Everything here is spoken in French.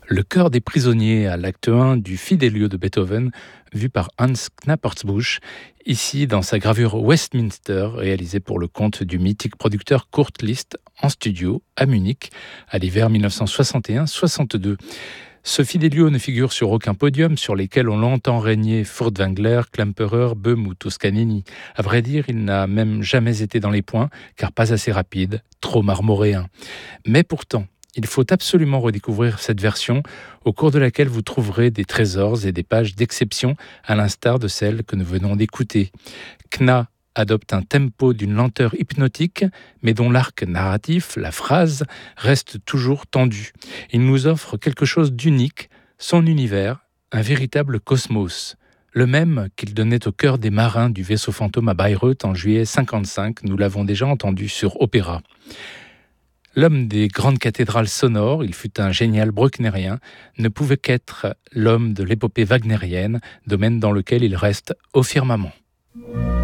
Le chœur des prisonniers à l'acte 1 du Fidelio de Beethoven, vu par Hans Knappertsbusch, ici dans sa gravure Westminster, réalisée pour le compte du mythique producteur Kurt Liszt en studio à Munich à l'hiver 1961-62. Ce Fidelio ne figure sur aucun podium sur lesquels on l'entend régner Furtwängler, Klemperer, Böhm ou Toscanini. À vrai dire, il n'a même jamais été dans les points, car pas assez rapide, trop marmoréen. Mais pourtant, il faut absolument redécouvrir cette version, au cours de laquelle vous trouverez des trésors et des pages d'exception, à l'instar de celle que nous venons d'écouter. Kna adopte un tempo d'une lenteur hypnotique, mais dont l'arc narratif, la phrase, reste toujours tendu. Il nous offre quelque chose d'unique, son univers, un véritable cosmos. Le même qu'il donnait au cœur des marins du vaisseau fantôme à Bayreuth en juillet 1955, nous l'avons déjà entendu sur Opéra. L'homme des grandes cathédrales sonores, il fut un génial brucknerien, ne pouvait qu'être l'homme de l'épopée wagnérienne, domaine dans lequel il reste au firmament.